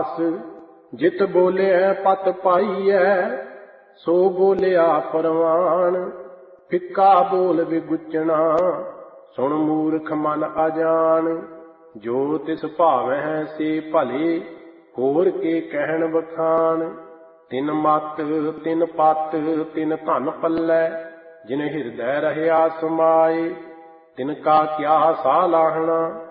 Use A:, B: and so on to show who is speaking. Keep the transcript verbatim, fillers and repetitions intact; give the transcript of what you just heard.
A: ਜਿਤ ਬੋਲਿਆ ਪਤ ਪਾਈਐ, ਸੋ ਬੋਲਿਆ ਪਰਵਾਨ। ਫਿੱਕਾ ਬੋਲ ਵਿਗੁਚਣਾ, ਸੁਣ ਮੂਰਖ ਮਨ ਅਜਾਨ। ਜੋ ਤਿਸ ਭਾਵੈ ਸੇ ਭਲੇ, ਹੋਰ ਕੇ ਕਹਿਣ ਬਖਾਨ। ਤਿਨ ਮਤ ਤਿਨ ਪਤ ਤਿਨ ਧਨ ਪੱਲੈ, ਜਿਨ ਹਿਰਦੈ ਰਹਿਆ ਸਮਾਏ। ਤਿਨ ਕਾ ਕਿਆ ਸਾਲਾਹਣਾ,